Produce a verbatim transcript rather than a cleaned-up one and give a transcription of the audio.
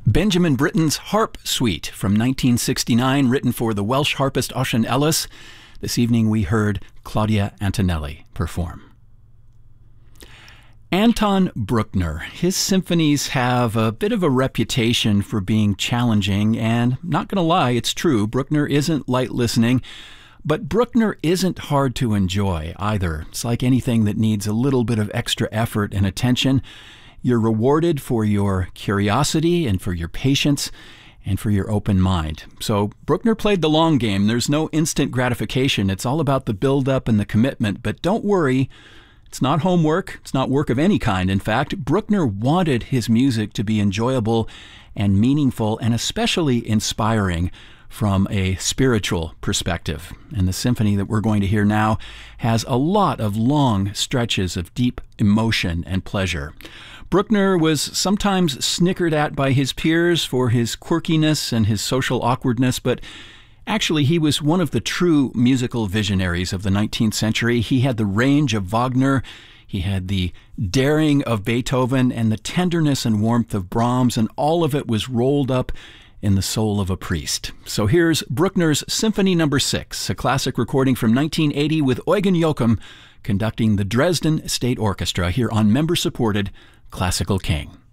Benjamin Britten's Harp Suite from nineteen sixty-nine, written for the Welsh harpist Ossian Ellis. This evening we heard Claudia Antonelli perform. Anton Bruckner. His symphonies have a bit of a reputation for being challenging, and not going to lie, it's true, Bruckner isn't light listening, but Bruckner isn't hard to enjoy either. It's like anything that needs a little bit of extra effort and attention. You're rewarded for your curiosity and for your patience and for your open mind. So Bruckner played the long game. There's no instant gratification. It's all about the build-up and the commitment. But don't worry, it's not homework. It's not work of any kind. In fact, Bruckner wanted his music to be enjoyable and meaningful and especially inspiring from a spiritual perspective. And the symphony that we're going to hear now has a lot of long stretches of deep emotion and pleasure. Bruckner was sometimes snickered at by his peers for his quirkiness and his social awkwardness, but actually he was one of the true musical visionaries of the nineteenth century. He had the range of Wagner, he had the daring of Beethoven, and the tenderness and warmth of Brahms, and all of it was rolled up in the soul of a priest. So here's Bruckner's Symphony Number Six, a classic recording from nineteen eighty with Eugen Joachim conducting the Dresden State Orchestra here on member-supported Classical King.